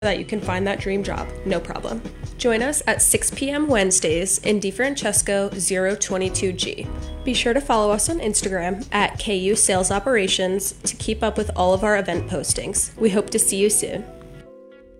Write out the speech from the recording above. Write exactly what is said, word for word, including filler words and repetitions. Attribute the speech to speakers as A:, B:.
A: that you can find that dream job, no problem. Join us at six p.m. Wednesdays in DeFrancesco zero twenty-two G. Be sure to follow us on Instagram at K U Sales Operations to keep up with all of our event postings. We hope to see you soon.